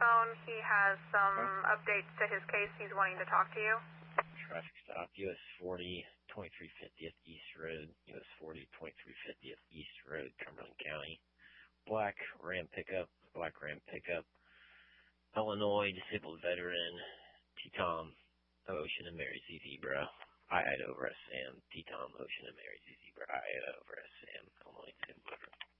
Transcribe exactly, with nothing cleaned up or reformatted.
phone. He has some huh? updates to his case. He's wanting to talk to you. Traffic stop, U S forty, twenty-three fiftieth East Road, U S forty, twenty-three fiftieth East Road, Cumberland County. Black Ram pickup, black Ram pickup. Illinois, disabled veteran, T-Tom, Ocean and Mary Z Zebra. I had over S Sam, T-Tom, Ocean and Mary Z Zebra. I had over S Sam, Illinois, disabled veteran.